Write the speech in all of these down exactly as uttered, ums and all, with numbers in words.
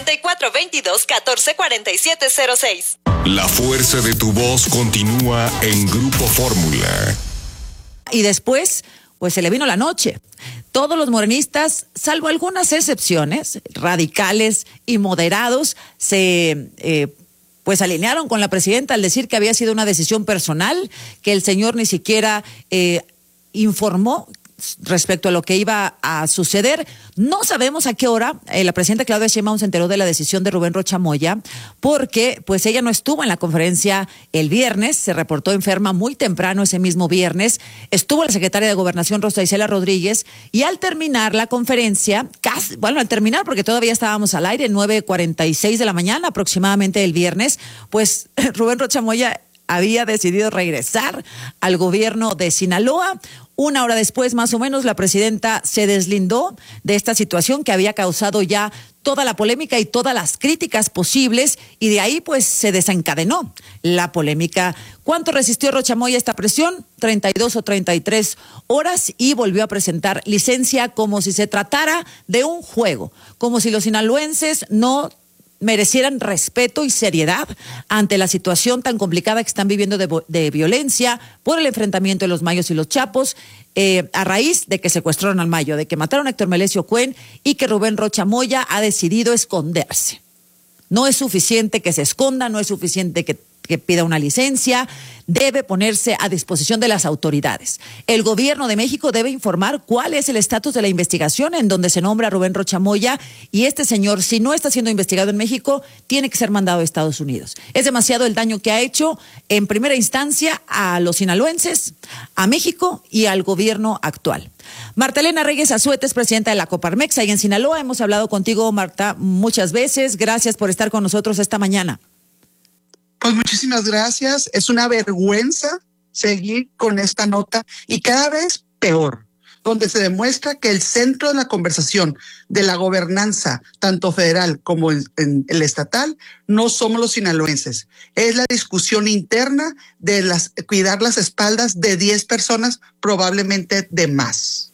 noventa y cuatro veintidós catorce cuarenta y siete cero seis. La fuerza de tu voz continúa en Grupo Fórmula. Y después, pues se le vino la noche. Todos los morenistas, salvo algunas excepciones, radicales y moderados, se eh, pues alinearon con la presidenta al decir que había sido una decisión personal, que el señor ni siquiera eh, informó respecto a lo que iba a suceder. No sabemos a qué hora eh, la presidenta Claudia Sheinbaum se enteró de la decisión de Rubén Rocha Moya, porque pues ella no estuvo en la conferencia el viernes, se reportó enferma muy temprano ese mismo viernes, estuvo la secretaria de Gobernación Rosa Isela Rodríguez, y al terminar la conferencia, casi, bueno, al terminar porque todavía estábamos al aire, nueve cuarenta y seis de la mañana aproximadamente el viernes, pues Rubén Rocha Moya había decidido regresar al gobierno de Sinaloa. Una hora después, más o menos, la presidenta se deslindó de esta situación que había causado ya toda la polémica y todas las críticas posibles, y de ahí pues se desencadenó la polémica. ¿Cuánto resistió Rocha Moya esta presión? treinta y dos o treinta y tres horas, y volvió a presentar licencia como si se tratara de un juego, como si los sinaloenses no merecieran respeto y seriedad ante la situación tan complicada que están viviendo de, de violencia por el enfrentamiento de los Mayos y los Chapos, eh, a raíz de que secuestraron al Mayo, de que mataron a Héctor Melesio Cuen y que Rubén Rocha Moya ha decidido esconderse. No es suficiente que se esconda, no es suficiente que que pida una licencia, debe ponerse a disposición de las autoridades. El gobierno de México debe informar cuál es el estatus de la investigación en donde se nombra a Rubén Rocha Moya, y este señor, si no está siendo investigado en México, tiene que ser mandado a Estados Unidos. Es demasiado el daño que ha hecho en primera instancia a los sinaloenses, a México y al gobierno actual. Marta Elena Reyes Azueta es presidenta de la Coparmex ahí en Sinaloa. Hemos hablado contigo, Marta, muchas veces. Gracias por estar con nosotros esta mañana. Pues muchísimas gracias. Es una vergüenza seguir con esta nota, y cada vez peor, donde se demuestra que el centro de la conversación de la gobernanza, tanto federal como en, en el estatal, no somos los sinaloenses. Es la discusión interna de las, cuidar las espaldas de diez personas, probablemente de más.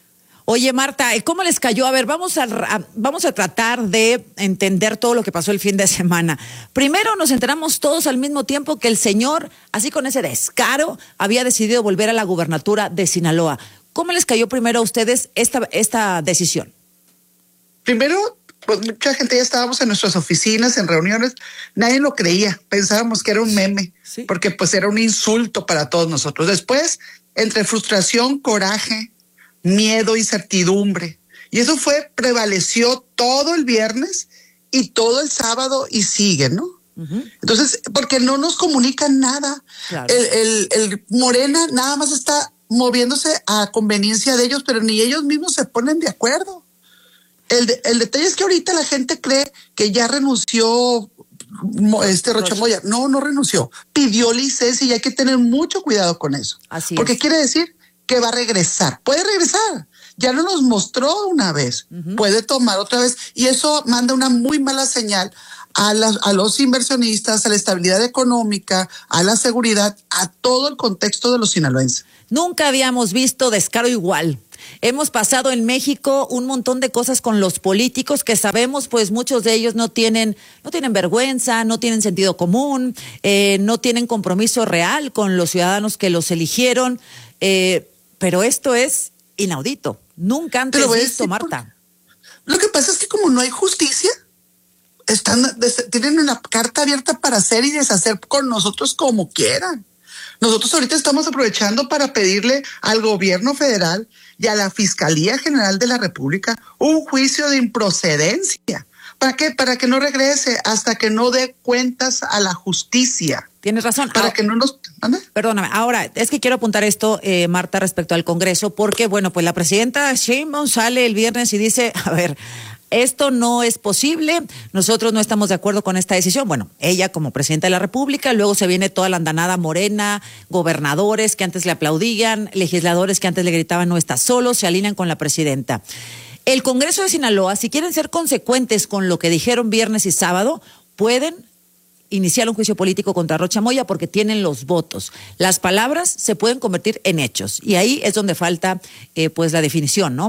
Oye, Marta, ¿cómo les cayó? A ver, vamos a, a, vamos a tratar de entender todo lo que pasó el fin de semana. Primero nos enteramos todos al mismo tiempo que el señor, así con ese descaro, había decidido volver a la gubernatura de Sinaloa. ¿Cómo les cayó primero a ustedes esta, esta decisión? Primero, pues mucha gente ya estábamos en nuestras oficinas, en reuniones, nadie lo creía, pensábamos que era un meme, sí, porque pues era un insulto para todos nosotros. Después, entre frustración, coraje, miedo, incertidumbre, y eso fue, prevaleció todo el viernes y todo el sábado, y sigue, ¿no? Uh-huh. Entonces, porque no nos comunican nada. Claro. El, el, el Morena nada más está moviéndose a conveniencia de ellos, pero ni ellos mismos se ponen de acuerdo. El, de, el detalle es que ahorita la gente cree que ya renunció este Rocha Moya. No, no renunció. Pidió licencia, y hay que tener mucho cuidado con eso. Así porque es. Quiere decir que va a regresar. Puede regresar. Ya lo nos mostró una vez. Uh-huh. Puede tomar otra vez. Y eso manda una muy mala señal a, la, a los inversionistas, a la estabilidad económica, a la seguridad, a todo el contexto de los sinaloenses. Nunca habíamos visto descaro igual. Hemos pasado en México un montón de cosas con los políticos que sabemos, pues muchos de ellos no tienen, no tienen vergüenza, no tienen sentido común, eh, no tienen compromiso real con los ciudadanos que los eligieron, eh, pero esto es inaudito. Nunca antes visto, Marta. Lo que pasa es que como no hay justicia, están, tienen una carta abierta para hacer y deshacer con nosotros como quieran. Nosotros ahorita estamos aprovechando para pedirle al gobierno federal y a la Fiscalía General de la República un juicio de improcedencia. ¿Para qué? Para que no regrese hasta que no dé cuentas a la justicia. Tienes razón. Para ahora, que no nos... ¿anda? Perdóname. Ahora, es que quiero apuntar esto, eh, Marta, respecto al Congreso, porque, bueno, pues la presidenta Sheinbaum sale el viernes y dice, a ver, esto no es posible, nosotros no estamos de acuerdo con esta decisión. Bueno, ella como presidenta de la República, luego se viene toda la andanada morena, gobernadores que antes le aplaudían, legisladores que antes le gritaban no estás solo, se alinean con la presidenta. El Congreso de Sinaloa, si quieren ser consecuentes con lo que dijeron viernes y sábado, pueden iniciar un juicio político contra Rocha Moya porque tienen los votos. Las palabras se pueden convertir en hechos y ahí es donde falta eh, pues la definición, ¿no?